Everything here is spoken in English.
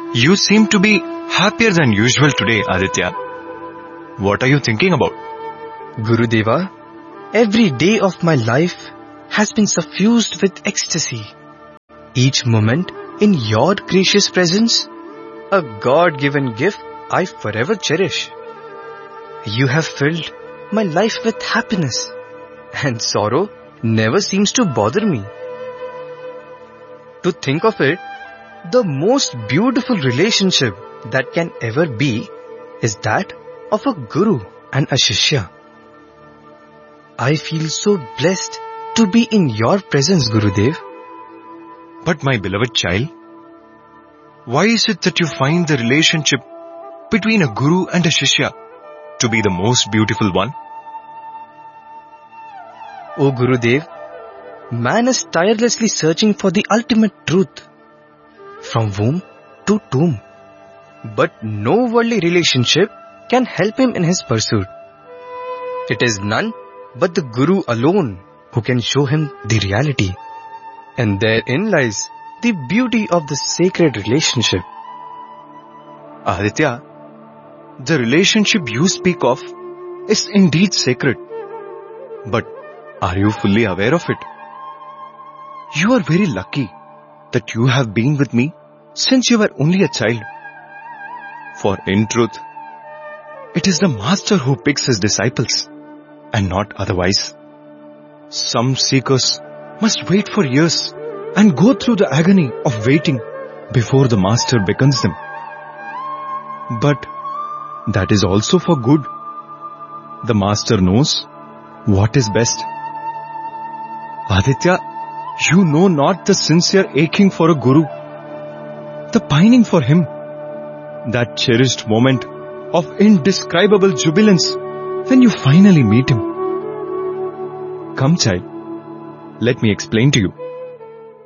You seem to be happier than usual today, Aditya. What are you thinking about? Gurudeva, every day of my life has been suffused with ecstasy. Each moment in your gracious presence, a God-given gift I forever cherish. You have filled my life with happiness, and sorrow never seems to bother me. To think of it, the most beautiful relationship that can ever be is that of a guru and a shishya. I feel so blessed to be in your presence, Gurudev. But my beloved child, why is it that you find the relationship between a guru and a shishya to be the most beautiful one? O Gurudev, man is tirelessly searching for the ultimate truth, from womb to tomb. But no worldly relationship can help him in his pursuit. It is none but the Guru alone who can show him the reality. And therein lies the beauty of the sacred relationship. Aditya, the relationship you speak of is indeed sacred. But are you fully aware of it? You are very lucky that you have been with me since you were only a child. For in truth, it is the master who picks his disciples and not otherwise. Some seekers must wait for years and go through the agony of waiting before the master beckons them. But that is also for good. The master knows what is best. Aditya, you know not the sincere aching for a guru, the pining for him, that cherished moment of indescribable jubilance when you finally meet him. Come, child, let me explain to you.